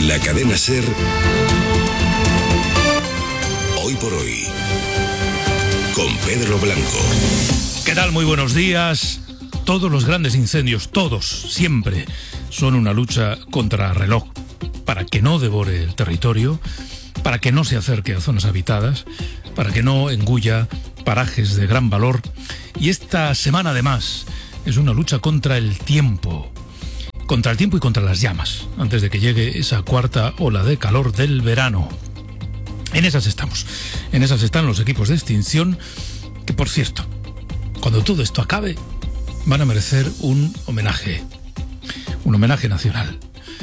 La cadena SER, hoy por hoy, con Pedro Blanco. ¿Qué tal? Muy buenos días. Todos los grandes incendios, todos, siempre, son una lucha contra reloj, para que no devore el territorio, para que no se acerque a zonas habitadas, para que no engulla parajes de gran valor. Y esta semana, además, es una lucha contra el tiempo y contra las llamas, antes de que llegue esa cuarta ola de calor del verano. En esas estamos. En esas están los equipos de extinción, que, por cierto, cuando todo esto acabe, van a merecer un homenaje nacional.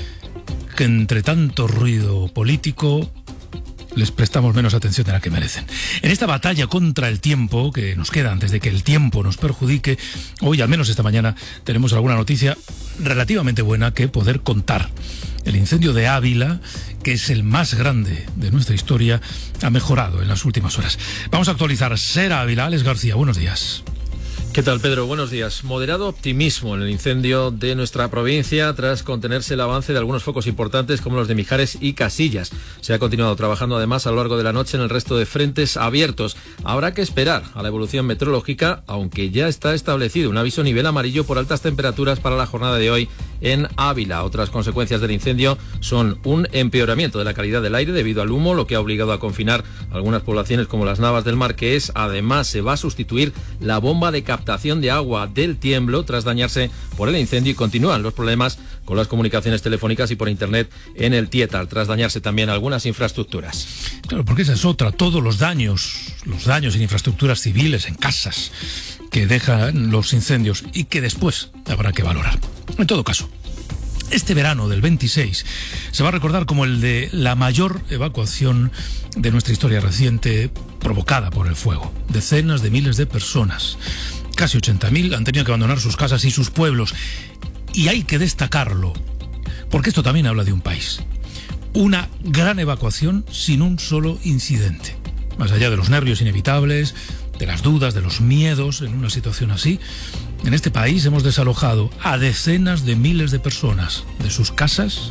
Que entre tanto ruido político les prestamos menos atención de la que merecen. En esta batalla contra el tiempo que nos queda antes de que el tiempo nos perjudique, hoy, al menos esta mañana, tenemos alguna noticia relativamente buena que poder contar. El incendio de Ávila, que es el más grande de nuestra historia, ha mejorado en las últimas horas. Vamos a actualizar SER Ávila. Alex García, buenos días. ¿Qué tal, Pedro? Buenos días. Moderado optimismo en el incendio de nuestra provincia tras contenerse el avance de algunos focos importantes como los de Mijares y Casillas. Se ha continuado trabajando además a lo largo de la noche en el resto de frentes abiertos. Habrá que esperar a la evolución meteorológica, aunque ya está establecido un aviso nivel amarillo por altas temperaturas para la jornada de hoy en Ávila. Otras consecuencias del incendio son un empeoramiento de la calidad del aire debido al humo, lo que ha obligado a confinar algunas poblaciones como las Navas del Marqués. Además, se va a sustituir la bomba de captación de agua del Tiemblo tras dañarse por el incendio, y continúan los problemas con las comunicaciones telefónicas y por internet en el Tietar, tras dañarse también algunas infraestructuras. Claro, porque esa es otra, todos los daños en infraestructuras civiles, en casas, que dejan los incendios y que después habrá que valorar. En todo caso, este verano del 26 se va a recordar como el de la mayor evacuación de nuestra historia reciente provocada por el fuego. Decenas de miles de personas, casi 80.000, han tenido que abandonar sus casas y sus pueblos. Y hay que destacarlo, porque esto también habla de un país. Una gran evacuación sin un solo incidente. Más allá de los nervios inevitables, de las dudas, de los miedos en una situación así, en este país hemos desalojado a decenas de miles de personas de sus casas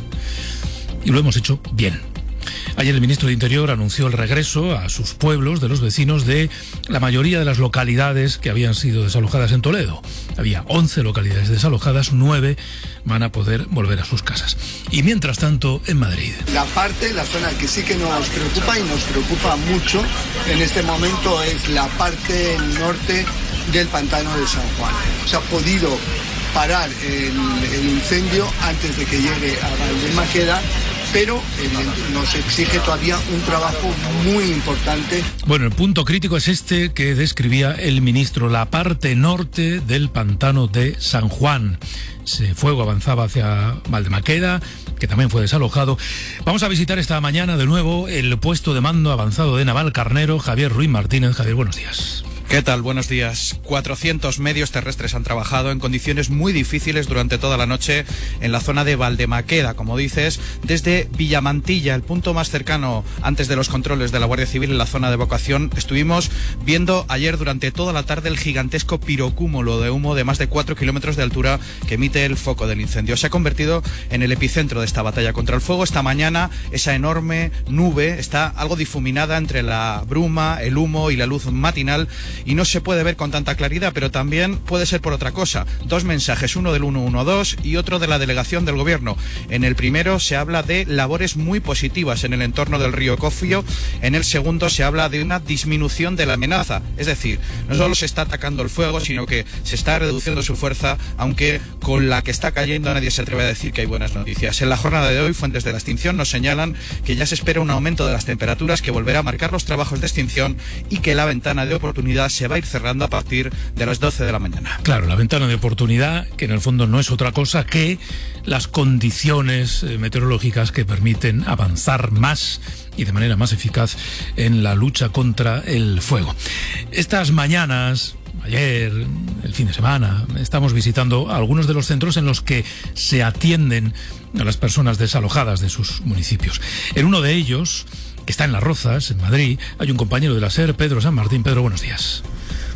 y lo hemos hecho bien. Ayer el ministro de Interior anunció el regreso a sus pueblos de los vecinos de la mayoría de las localidades que habían sido desalojadas en Toledo. Había 11 localidades desalojadas, 9 van a poder volver a sus casas. Y mientras tanto, en Madrid. La zona que sí que nos preocupa y nos preocupa mucho en este momento es la parte norte del pantano de San Juan. Se ha podido parar el incendio antes de que llegue a Valdemaqueda, pero nos exige todavía un trabajo muy importante. Bueno, el punto crítico es este que describía el ministro, la parte norte del pantano de San Juan. Ese fuego avanzaba hacia Valdemaqueda, que también fue desalojado. Vamos a visitar esta mañana de nuevo el puesto de mando avanzado de Navalcarnero, Javier Ruiz Martínez. Javier, buenos días. ¿Qué tal? Buenos días. 400 medios terrestres han trabajado en condiciones muy difíciles durante toda la noche en la zona de Valdemaqueda, como dices, desde Villamantilla, el punto más cercano antes de los controles de la Guardia Civil en la zona de evacuación. Estuvimos viendo ayer durante toda la tarde el gigantesco pirocúmulo de humo de más de 4 kilómetros de altura que emite el foco del incendio. Se ha convertido en el epicentro de esta batalla contra el fuego. Esta mañana esa enorme nube está algo difuminada entre la bruma, el humo y la luz matinal, y no se puede ver con tanta claridad, pero también puede ser por otra cosa. Dos mensajes, uno del 112 y otro de la delegación del gobierno. En el primero se habla de labores muy positivas en el entorno del río Cofio, en el segundo se habla de una disminución de la amenaza, es decir, no solo se está atacando el fuego, sino que se está reduciendo su fuerza, aunque con la que está cayendo nadie se atreve a decir que hay buenas noticias. En la jornada de hoy, fuentes de la extinción nos señalan que ya se espera un aumento de las temperaturas que volverá a marcar los trabajos de extinción y que la ventana de oportunidad se va a ir cerrando a partir de las 12 de la mañana. Claro, la ventana de oportunidad, que en el fondo no es otra cosa que las condiciones meteorológicas que permiten avanzar más y de manera más eficaz en la lucha contra el fuego. Estas mañanas, ayer, el fin de semana, estamos visitando algunos de los centros en los que se atienden a las personas desalojadas de sus municipios. En uno de ellos, que está en Las Rozas, en Madrid, hay un compañero de la SER, Pedro San Martín. Pedro, buenos días.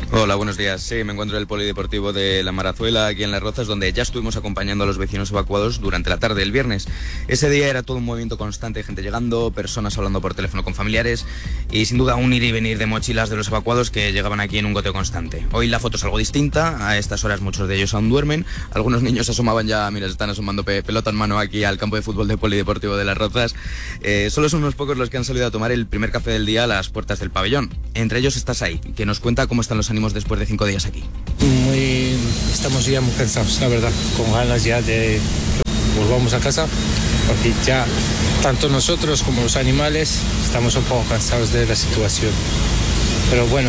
Hola, buenos días. Sí, me encuentro en el polideportivo de La Marazuela, aquí en Las Rozas, donde ya estuvimos acompañando a los vecinos evacuados durante la tarde del viernes. Ese día era todo un movimiento constante, gente llegando, personas hablando por teléfono con familiares y sin duda un ir y venir de mochilas de los evacuados que llegaban aquí en un goteo constante. Hoy la foto es algo distinta, a estas horas muchos de ellos aún duermen, algunos niños asomaban ya, mira, se están asomando pelota en mano aquí al campo de fútbol del polideportivo de Las Rozas. Solo son unos pocos los que han salido a tomar el primer café del día a las puertas del pabellón. Entre ellos está Sai, que nos cuenta cómo están los ánimos después de 5 días aquí. Estamos ya muy cansados, la verdad, con ganas ya de que volvamos a casa, porque ya tanto nosotros como los animales estamos un poco cansados de la situación. Pero bueno,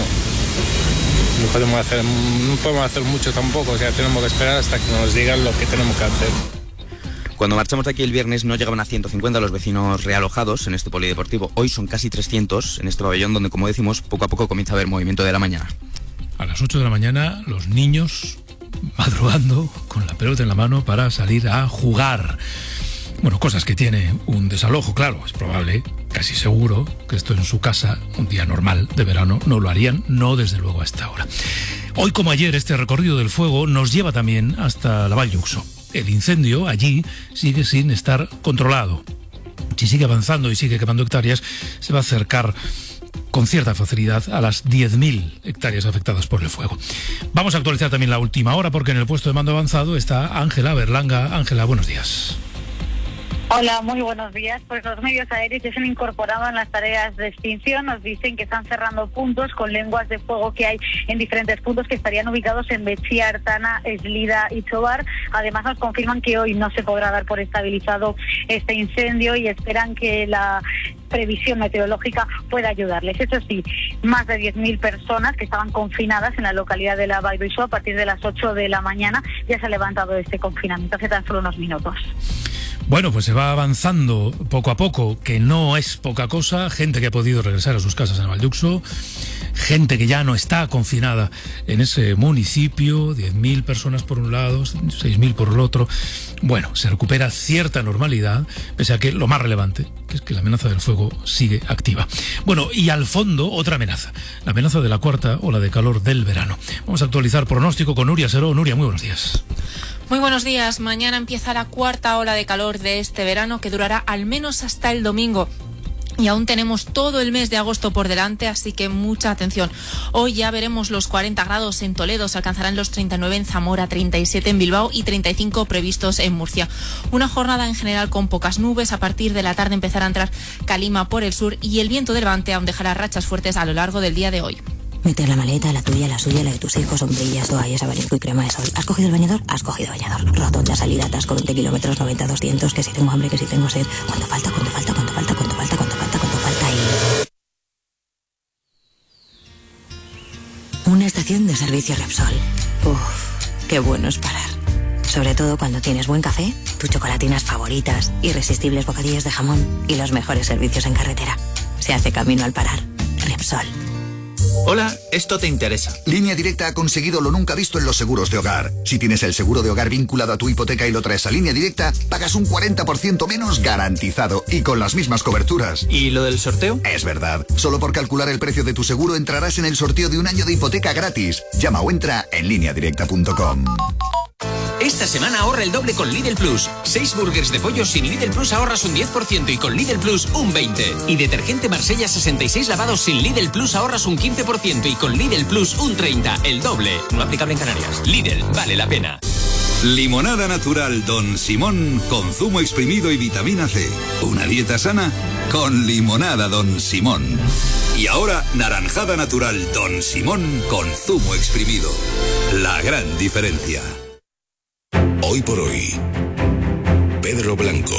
no podemos hacer mucho tampoco, o sea, tenemos que esperar hasta que nos digan lo que tenemos que hacer. Cuando marchamos de aquí el viernes no llegaban a 150 los vecinos realojados en este polideportivo. Hoy son casi 300 en este pabellón donde, como decimos, poco a poco comienza a haber movimiento de la mañana. A las 8 de la mañana los niños madrugando con la pelota en la mano para salir a jugar. Bueno, cosas que tiene un desalojo, claro, es probable, casi seguro, que esto en su casa, un día normal de verano, no lo harían, no desde luego a esta hora. Hoy como ayer, este recorrido del fuego nos lleva también hasta la Vall d'Uxó. El incendio allí sigue sin estar controlado. Si sigue avanzando y sigue quemando hectáreas, se va a acercar con cierta facilidad a las 10.000 hectáreas afectadas por el fuego. Vamos a actualizar también la última hora porque en el puesto de mando avanzado está Ángela Berlanga. Ángela, buenos días. Hola, muy buenos días. Pues los medios aéreos ya se han incorporado en las tareas de extinción. Nos dicen que están cerrando puntos con lenguas de fuego que hay en diferentes puntos que estarían ubicados en Betxía, Artana, Eslida y Tobar. Además nos confirman que hoy no se podrá dar por estabilizado este incendio y esperan que la previsión meteorológica pueda ayudarles. Eso sí, más de 10.000 personas que estaban confinadas en la localidad de la Vall d'Uxó a partir de las 8 de la mañana ya se ha levantado este confinamiento hace tan solo unos minutos. Bueno, pues se va avanzando poco a poco, que no es poca cosa. Gente que ha podido regresar a sus casas en Vall d'Uxó, gente que ya no está confinada en ese municipio, 10.000 personas por un lado, 6.000 por el otro. Bueno, se recupera cierta normalidad, pese a que lo más relevante, que es que la amenaza del fuego sigue activa. Bueno, y al fondo, otra amenaza, la amenaza de la cuarta ola de calor del verano. Vamos a actualizar pronóstico con Nuria Seró. Nuria, muy buenos días. Muy buenos días. Mañana empieza la cuarta ola de calor de este verano que durará al menos hasta el domingo. Y aún tenemos todo el mes de agosto por delante, así que mucha atención. Hoy ya veremos los 40 grados en Toledo, se alcanzarán los 39 en Zamora, 37 en Bilbao y 35 previstos en Murcia. Una jornada en general con pocas nubes. A partir de la tarde empezará a entrar calima por el sur y el viento de levante aún dejará rachas fuertes a lo largo del día de hoy. Meter la maleta, la tuya, la suya, la de tus hijos, sombrillas, toallas, abanico y crema de sol. ¿Has cogido el bañador? Has cogido bañador. Rotonda, salida, atasco, 20 kilómetros, 90, 200, que si tengo hambre, que si tengo sed. ¿Cuánto falta? ¿Cuánto falta? ¿Cuánto falta? ¿Cuánto falta? ¿Cuánto falta? ¿Cuánto falta? Y... una estación de servicio Repsol. Uff, qué bueno es parar. Sobre todo cuando tienes buen café, tus chocolatinas favoritas, irresistibles bocadillos de jamón y los mejores servicios en carretera. Se hace camino al parar. Repsol. Hola, esto te interesa. Línea Directa ha conseguido lo nunca visto en los seguros de hogar. Si tienes el seguro de hogar vinculado a tu hipoteca y lo traes a Línea Directa, pagas un 40% menos garantizado y con las mismas coberturas. ¿Y lo del sorteo? Es verdad. Solo por calcular el precio de tu seguro entrarás en el sorteo de un año de hipoteca gratis. Llama o entra en lineadirecta.com. Esta semana ahorra el doble con Lidl Plus. 6 burgers de pollo sin Lidl Plus ahorras un 10% y con Lidl Plus un 20%. Y detergente Marsella 66 lavados sin Lidl Plus ahorras un 15% y con Lidl Plus un 30%. El doble. No aplicable en Canarias. Lidl, vale la pena. Limonada natural Don Simón con zumo exprimido y vitamina C. Una dieta sana con limonada Don Simón. Y ahora naranjada natural Don Simón con zumo exprimido. La gran diferencia. Hoy por hoy, Pedro Blanco.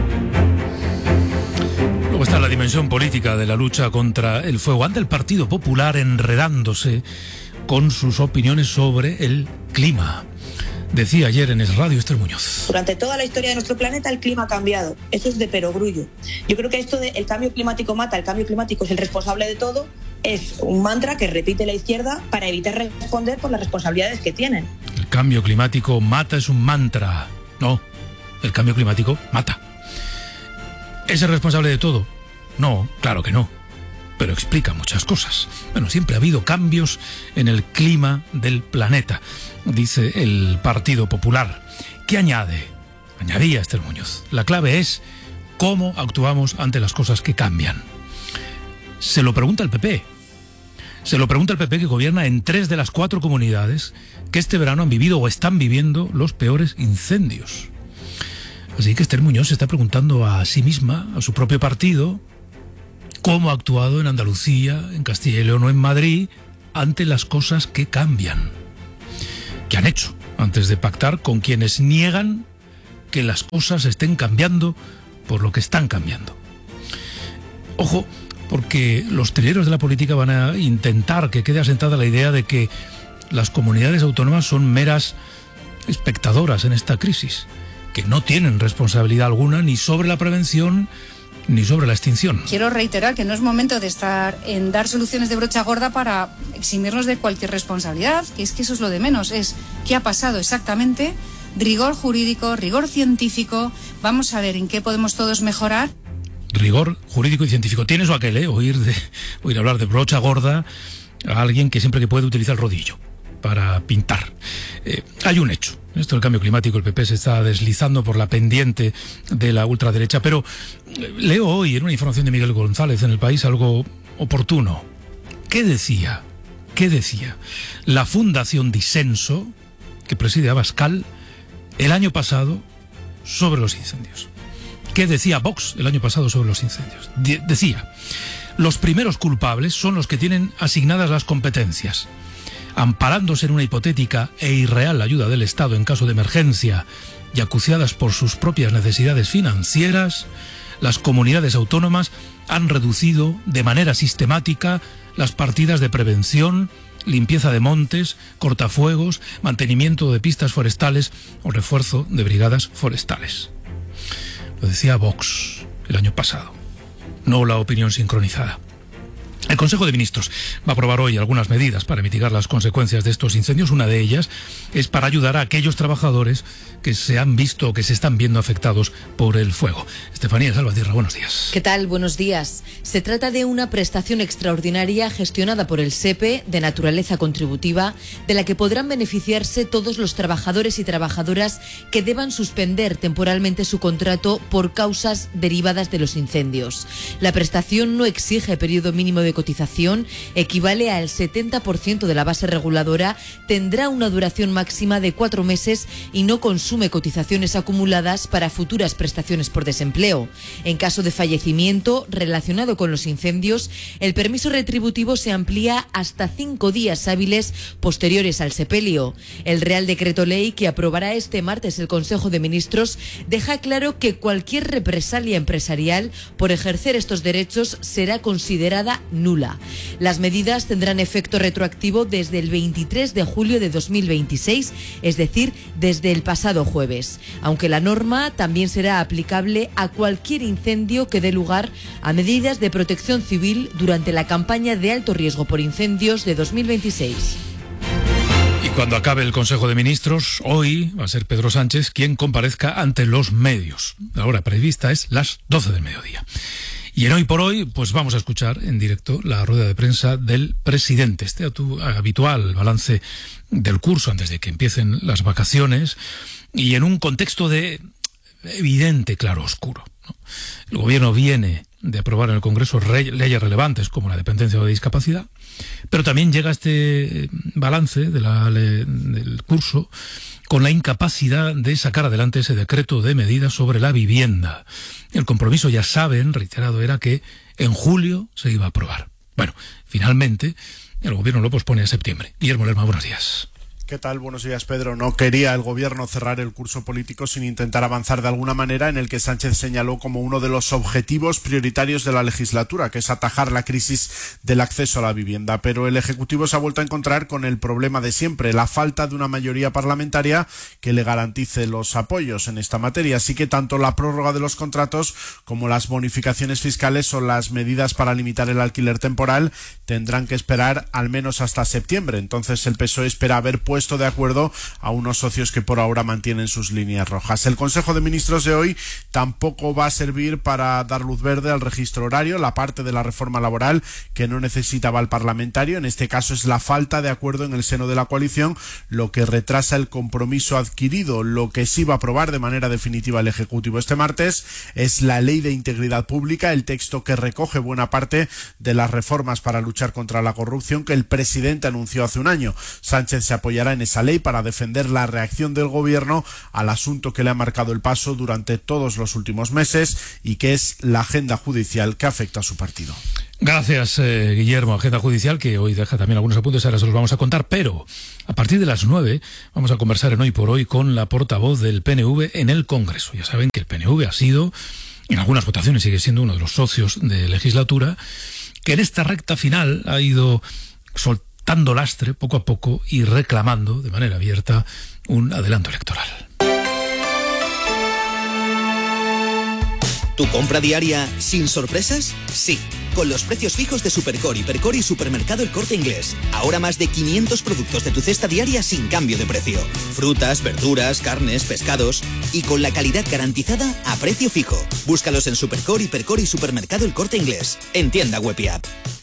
Luego está la dimensión política de la lucha contra el fuego. Anda el Partido Popular enredándose con sus opiniones sobre el clima. Decía ayer en Es Radio Esther Muñoz. Durante toda la historia de nuestro planeta el clima ha cambiado. Eso es de perogrullo. Yo creo que esto de el cambio climático mata, el cambio climático es el responsable de todo, es un mantra que repite la izquierda para evitar responder por las responsabilidades que tienen. El cambio climático mata es un mantra. No, el cambio climático mata. ¿Es el responsable de todo? No, claro que no. pero explica muchas cosas. Bueno, siempre ha habido cambios en el clima del planeta, dice el Partido Popular. ¿Qué añade? Añadía Esther Muñoz. La clave es cómo actuamos ante las cosas que cambian. Se lo pregunta el PP. Se lo pregunta el PP, que gobierna en 3 de las 4 comunidades que este verano han vivido o están viviendo los peores incendios. Así que Esther Muñoz se está preguntando a sí misma, a su propio partido, cómo ha actuado en Andalucía, en Castilla y León o en Madrid ante las cosas que cambian. ¿Qué han hecho antes de pactar con quienes niegan que las cosas estén cambiando por lo que están cambiando? Ojo, porque los trileros de la política van a intentar que quede asentada la idea de que las comunidades autónomas son meras espectadoras en esta crisis, que no tienen responsabilidad alguna ni sobre la prevención ni sobre la extinción. Quiero reiterar que no es momento de estar en dar soluciones de brocha gorda para eximirnos de cualquier responsabilidad, que es que eso es lo de menos, es qué ha pasado exactamente, rigor jurídico, rigor científico, vamos a ver en qué podemos todos mejorar. Rigor jurídico y científico. Tiene eso aquel, oír hablar de brocha gorda a alguien que siempre que puede utiliza el rodillo para pintar. Hay un hecho. Esto del cambio climático, el PP se está deslizando por la pendiente de la ultraderecha, pero leo hoy en una información de Miguel González en El País algo oportuno. ¿Qué decía la Fundación Disenso, que preside Abascal, el año pasado sobre los incendios? ¿Qué decía Vox el año pasado sobre los incendios? Decía: los primeros culpables son los que tienen asignadas las competencias. Amparándose en una hipotética e irreal ayuda del Estado en caso de emergencia y acuciadas por sus propias necesidades financieras, las comunidades autónomas han reducido de manera sistemática las partidas de prevención, limpieza de montes, cortafuegos, mantenimiento de pistas forestales o refuerzo de brigadas forestales. Lo decía Vox el año pasado, no la opinión sincronizada. El Consejo de Ministros va a aprobar hoy algunas medidas para mitigar las consecuencias de estos incendios. Una de ellas es para ayudar a aquellos trabajadores que se han visto o que se están viendo afectados por el fuego. Estefanía Salvatierra, buenos días. ¿Qué tal? Buenos días. Se trata de una prestación extraordinaria gestionada por el SEPE de naturaleza contributiva, de la que podrán beneficiarse todos los trabajadores y trabajadoras que deban suspender temporalmente su contrato por causas derivadas de los incendios. La prestación no exige periodo mínimo de cotización, equivale al 70% de la base reguladora, tendrá una duración máxima de 4 meses y no consume cotizaciones acumuladas para futuras prestaciones por desempleo. En caso de fallecimiento relacionado con los incendios, el permiso retributivo se amplía hasta 5 días hábiles posteriores al sepelio. El Real Decreto Ley que aprobará este martes el Consejo de Ministros deja claro que cualquier represalia empresarial por ejercer estos derechos será considerada nula. Las medidas tendrán efecto retroactivo desde el 23 de julio de 2026, es decir, desde el pasado jueves, aunque la norma también será aplicable a cualquier incendio que dé lugar a medidas de protección civil durante la campaña de alto riesgo por incendios de 2026. Y cuando acabe el Consejo de Ministros, hoy va a ser Pedro Sánchez quien comparezca ante los medios. La hora prevista es las 12 del mediodía. Y en Hoy por Hoy, pues vamos a escuchar en directo la rueda de prensa del presidente, habitual balance del curso antes de que empiecen las vacaciones y en un contexto de evidente claroscuro, ¿no? El gobierno viene de aprobar en el Congreso leyes relevantes como la dependencia o de discapacidad, pero también llega este balance del curso con la incapacidad de sacar adelante ese decreto de medidas sobre la vivienda. El compromiso, ya saben, reiterado, era que en julio se iba a aprobar. Bueno, finalmente el gobierno lo pospone a septiembre. Guillermo Lerma, buenos días. ¿Qué tal? Buenos días, Pedro. No quería el gobierno cerrar el curso político sin intentar avanzar de alguna manera en el que Sánchez señaló como uno de los objetivos prioritarios de la legislatura, que es atajar la crisis del acceso a la vivienda. Pero el Ejecutivo se ha vuelto a encontrar con el problema de siempre, la falta de una mayoría parlamentaria que le garantice los apoyos en esta materia. Así que tanto la prórroga de los contratos como las bonificaciones fiscales o las medidas para limitar el alquiler temporal tendrán que esperar al menos hasta septiembre. Entonces el PSOE espera haber puesto puesto de acuerdo a unos socios que por ahora mantienen sus líneas rojas. El Consejo de Ministros de hoy tampoco va a servir para dar luz verde al registro horario, la parte de la reforma laboral que no necesitaba el parlamentario. En este caso es la falta de acuerdo en el seno de la coalición lo que retrasa el compromiso adquirido. Lo que sí va a aprobar de manera definitiva el Ejecutivo este martes es la Ley de Integridad Pública, el texto que recoge buena parte de las reformas para luchar contra la corrupción que el presidente anunció hace un año. Sánchez se apoyará en esa ley para defender la reacción del gobierno al asunto que le ha marcado el paso durante todos los últimos meses y que es la agenda judicial que afecta a su partido. Gracias, Guillermo. Agenda judicial que hoy deja también algunos apuntes, ahora se los vamos a contar, pero a partir de las 9 vamos a conversar en Hoy por Hoy con la portavoz del PNV en el Congreso. Ya saben que el PNV ha sido, en algunas votaciones sigue siendo uno de los socios de legislatura, que en esta recta final ha ido soltando lastre poco a poco y reclamando de manera abierta un adelanto electoral. ¿Tu compra diaria sin sorpresas? Sí, con los precios fijos de Supercore, Hipercore y Supermercado El Corte Inglés. Ahora más de 500 productos de tu cesta diaria sin cambio de precio. Frutas, verduras, carnes, pescados y con la calidad garantizada a precio fijo. Búscalos en Supercore, Hipercore y Supermercado El Corte Inglés. En tienda web y app.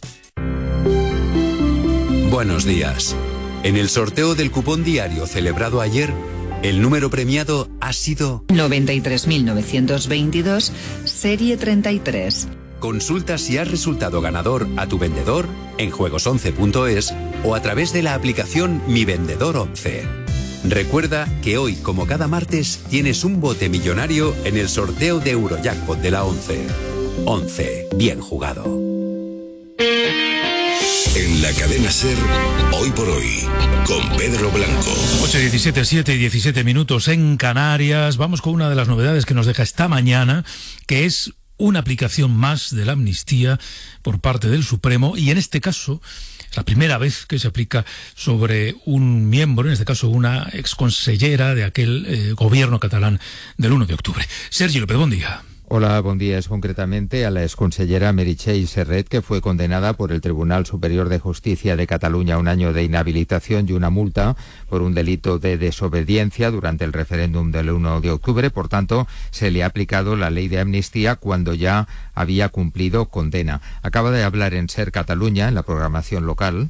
Buenos días. En el sorteo del cupón diario celebrado ayer, el número premiado ha sido 93.922, serie 33. Consulta si has resultado ganador a tu vendedor en juegos11.es o a través de la aplicación Mi Vendedor 11. Recuerda que hoy, como cada martes, tienes un bote millonario en el sorteo de Eurojackpot de la 11. 11. Bien jugado. En la cadena SER, Hoy por Hoy, con Pedro Blanco. 8:17, 7:17 minutos en Canarias. Vamos con una de las novedades que nos deja esta mañana, que es una aplicación más de la amnistía por parte del Supremo, y en este caso es la primera vez que se aplica sobre un miembro, en este caso una exconsellera de aquel gobierno catalán del 1 de octubre. Sergi López, buen día. Hola, buen día. Es concretamente a la exconsellera Meritxell Serret, que fue condenada por el Tribunal Superior de Justicia de Cataluña a 1 año de inhabilitación y una multa por un delito de desobediencia durante el referéndum del 1 de octubre. Por tanto, se le ha aplicado la ley de amnistía cuando ya había cumplido condena. Acaba de hablar en SER Catalunya, en la programación local.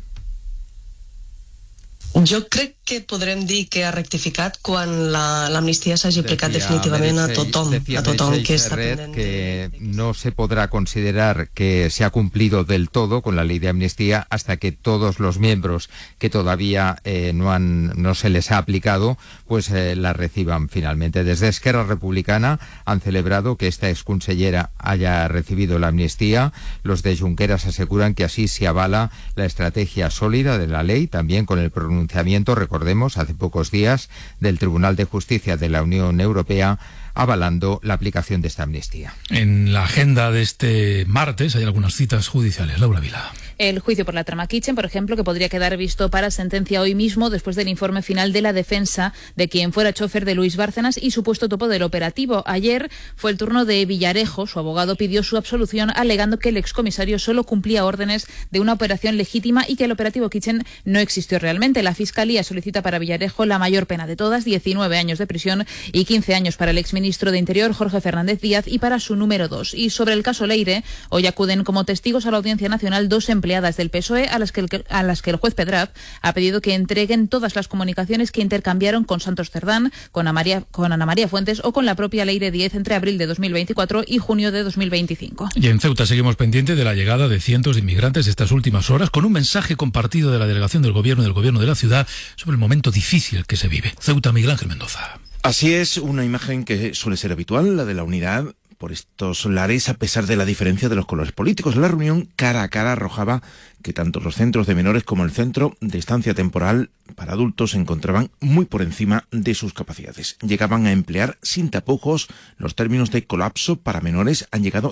Jo crec que podrem dir que ha rectificat quan l'amnistia s'hagi aplicat definitivament a tothom que està pendent. Que no se podrá considerar que se ha cumplido del todo con la ley de amnistía hasta que todos los miembros que todavía no se les ha aplicado, pues la reciban finalmente. Desde Esquerra Republicana han celebrado que esta exconsellera haya recibido la amnistía. Los de Junqueras aseguran que así se avala la estrategia sólida de la ley, también con el pronunciamiento, recordemos, hace pocos días, del Tribunal de Justicia de la Unión Europea avalando la aplicación de esta amnistía. En la agenda de este martes hay algunas citas judiciales. Laura Vila. El juicio por la trama Kitchen, por ejemplo, que podría quedar visto para sentencia hoy mismo después del informe final de la defensa de quien fuera chofer de Luis Bárcenas y supuesto topo del operativo. Ayer fue el turno de Villarejo. Su abogado pidió su absolución alegando que el excomisario solo cumplía órdenes de una operación legítima y que el operativo Kitchen no existió realmente. La Fiscalía solicita para Villarejo la mayor pena de todas, 19 años de prisión y 15 años para el exministro de Interior, Jorge Fernández Díaz, y para su número 2. Y sobre el caso Leire, hoy acuden como testigos a la Audiencia Nacional 2 empleadas del PSOE a las que el juez Pedraz ha pedido que entreguen todas las comunicaciones que intercambiaron con Santos Cerdán, con Ana María Fuentes o con la propia Leire Díez entre abril de 2024 y junio de 2025. Y en Ceuta seguimos pendientes de la llegada de cientos de inmigrantes estas últimas horas, con un mensaje compartido de la delegación del gobierno y del gobierno de la ciudad sobre el momento difícil que se vive. Ceuta, Miguel Ángel Mendoza. Así es, una imagen que suele ser habitual, la de la unidad por estos lares, a pesar de la diferencia de los colores políticos. La reunión cara a cara arrojaba que tanto los centros de menores como el centro de estancia temporal para adultos se encontraban muy por encima de sus capacidades. Llegaban a emplear sin tapujos los términos de colapso para menores. Han llegado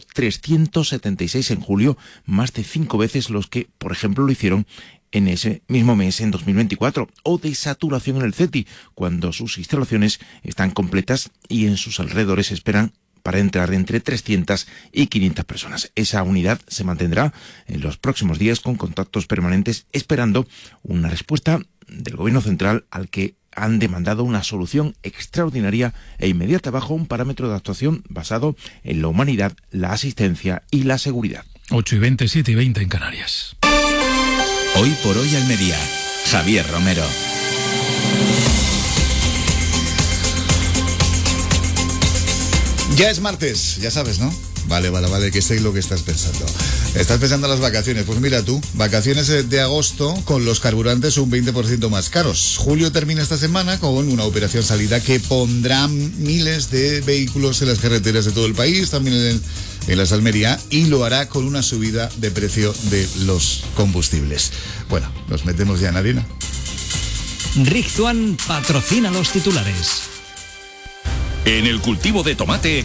376 en julio, más de 5 veces los que, por ejemplo, lo hicieron en ese mismo mes, en 2024, o de saturación en el CETI, cuando sus instalaciones están completas y en sus alrededores esperan para entrar entre 300 y 500 personas. Esa unidad se mantendrá en los próximos días con contactos permanentes, esperando una respuesta del Gobierno central al que han demandado una solución extraordinaria e inmediata bajo un parámetro de actuación basado en la humanidad, la asistencia y la seguridad. 8:20, 7:20 en Canarias. Hoy por hoy Almería. Javier Romero. Ya es martes, ya sabes, ¿no? Vale, que sé lo que estás pensando. Estás pensando en las vacaciones. Pues mira tú, vacaciones de agosto con los carburantes un 20% más caros. Julio termina esta semana con una operación salida que pondrá miles de vehículos en las carreteras de todo el país, también en las Almería, y lo hará con una subida de precio de los combustibles. Bueno, nos metemos ya en harina. Rixuan patrocina los titulares. En el cultivo de tomate